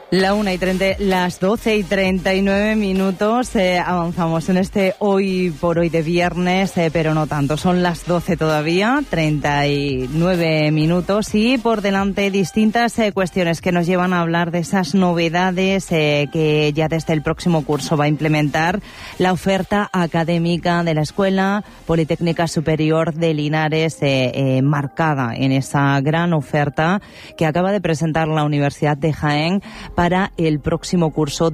Las 12:39. Avanzamos en este hoy por hoy de viernes, pero no tanto. Son las 12 todavía, 39 minutos, y por delante distintas cuestiones que nos llevan a hablar de esas novedades que ya desde el próximo curso va a implementar la oferta académica de la Escuela Politécnica Superior de Linares, marcada en esa gran oferta que acaba de presentar la Universidad de Jaén para el próximo curso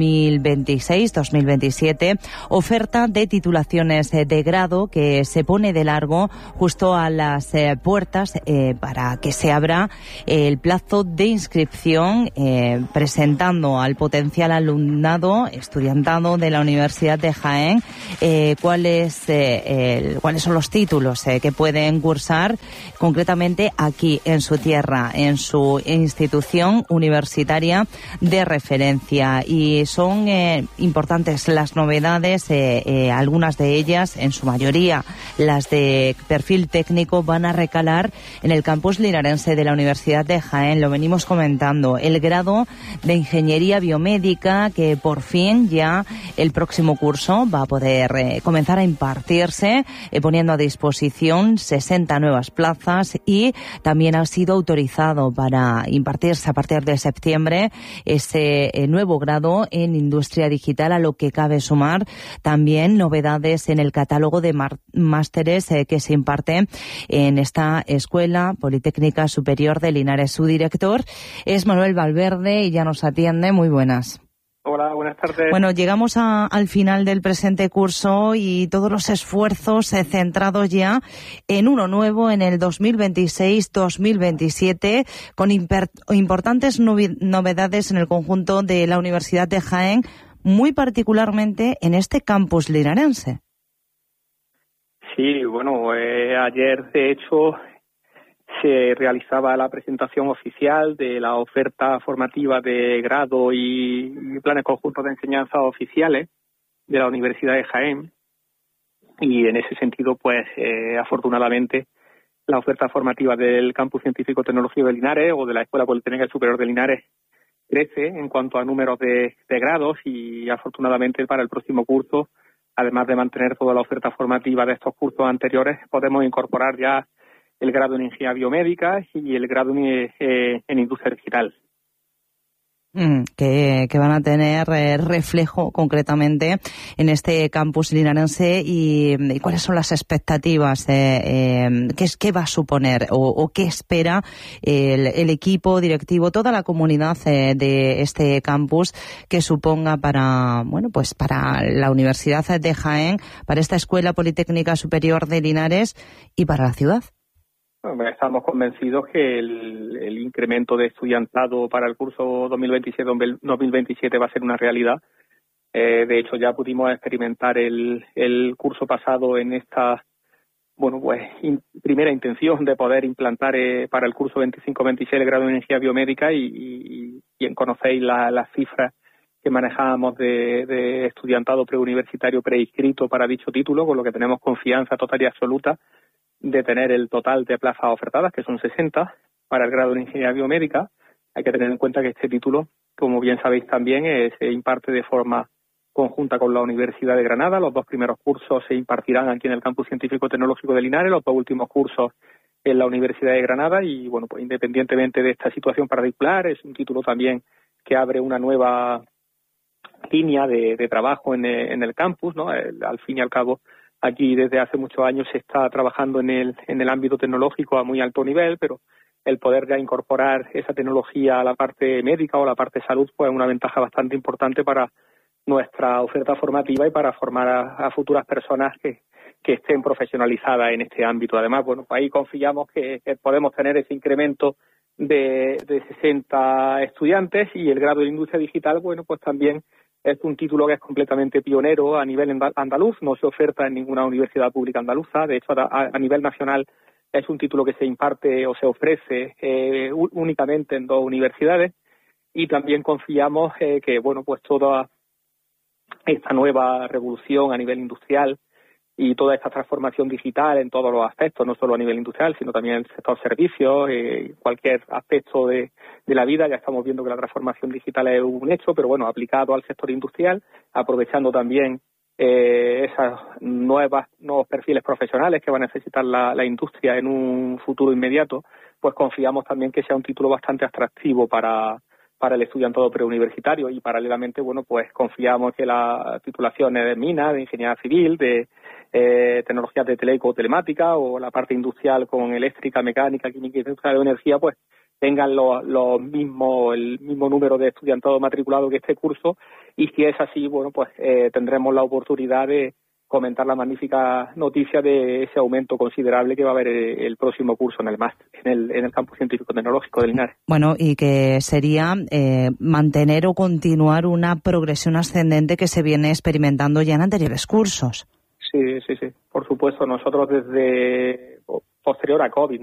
2026-2027, oferta de titulaciones de grado que se pone de largo justo a las puertas para que se abra el plazo de inscripción, presentando al potencial alumnado, estudiantado de la Universidad de Jaén, cuáles son los títulos que pueden cursar concretamente aquí en su tierra, en su institución universitaria de referencia. Y son importantes las novedades, algunas de ellas, en su mayoría las de perfil técnico, van a recalar en el campus linarense de la Universidad de Jaén. Lo venimos comentando, el grado de Ingeniería Biomédica, que por fin ya el próximo curso va a poder comenzar a impartirse, poniendo a disposición 60 nuevas plazas, y también ha sido autorizado para impartirse a partir de septiembre ese nuevo grado en Industria Digital, a lo que cabe sumar también novedades en el catálogo de másteres que se imparte en esta Escuela Politécnica Superior de Linares. Su director es Manuel Valverde y ya nos atiende. Muy buenas. Hola, buenas tardes. Bueno, llegamos al final del presente curso y todos los esfuerzos centrados ya en uno nuevo, en el 2026-2027, con importantes novedades en el conjunto de la Universidad de Jaén, muy particularmente en este campus linarense. Sí, bueno, ayer de hecho se realizaba la presentación oficial de la oferta formativa de grado y planes conjuntos de enseñanza oficiales de la Universidad de Jaén, y en ese sentido, pues afortunadamente, la oferta formativa del Campus Científico Tecnológico de Linares o de la Escuela Politécnica Superior de Linares crece en cuanto a números de grados, y afortunadamente para el próximo curso, además de mantener toda la oferta formativa de estos cursos anteriores, podemos incorporar ya el grado en Ingeniería Biomédica y el grado en Industria Digital. Que van a tener reflejo concretamente en este campus linarense, y cuáles son las expectativas, qué va a suponer o qué espera el equipo directivo, toda la comunidad de este campus, que suponga para la Universidad de Jaén, para esta Escuela Politécnica Superior de Linares y para la ciudad. Estamos convencidos que el incremento de estudiantado para el curso 2027 va a ser una realidad. De hecho, ya pudimos experimentar el curso pasado en esta primera intención de poder implantar para el curso 25-26 el grado en Ingeniería Biomédica, y conocéis las cifras que manejábamos de estudiantado preuniversitario preinscrito para dicho título, con lo que tenemos confianza total y absoluta de tener el total de plazas ofertadas, que son 60, para el grado de Ingeniería Biomédica. Hay que tener en cuenta que este título, como bien sabéis también, se imparte de forma conjunta con la Universidad de Granada. Los 2 primeros cursos se impartirán aquí en el Campus Científico Tecnológico de Linares, los 2 últimos cursos en la Universidad de Granada, y pues independientemente de esta situación particular, es un título también que abre una nueva línea de trabajo en el campus, ¿no? Al fin y al cabo, aquí desde hace muchos años se está trabajando en el ámbito tecnológico a muy alto nivel, pero el poder ya incorporar esa tecnología a la parte médica o a la parte de salud, pues es una ventaja bastante importante para nuestra oferta formativa y para formar a futuras personas que estén profesionalizadas en este ámbito. Además, pues ahí confiamos que podemos tener ese incremento de 60 estudiantes, y el grado de Industria Digital, pues también es un título que es completamente pionero a nivel andaluz, no se oferta en ninguna universidad pública andaluza. De hecho, a nivel nacional es un título que se imparte o se ofrece únicamente en 2 universidades, y también confiamos que toda esta nueva revolución a nivel industrial y toda esta transformación digital en todos los aspectos, no solo a nivel industrial, sino también en el sector servicios, cualquier aspecto de la vida. Ya estamos viendo que la transformación digital es un hecho, pero bueno, aplicado al sector industrial, aprovechando también esos nuevos perfiles profesionales que va a necesitar la industria en un futuro inmediato, pues confiamos también que sea un título bastante atractivo para el estudiantado preuniversitario, y paralelamente, bueno, pues confiamos que las titulaciones de minas, de ingeniería civil, de tecnologías de teleco o telemática, o la parte industrial con eléctrica, mecánica, química y industria de energía, pues tengan el mismo número de estudiantado matriculado que este curso, y si es así, bueno, pues tendremos la oportunidad de comentar la magnífica noticia de ese aumento considerable que va a haber el próximo curso en el máster, en el campus científico-tecnológico de Linares. Bueno, y que sería mantener o continuar una progresión ascendente que se viene experimentando ya en anteriores cursos. Sí. Por supuesto, nosotros desde posterior a COVID,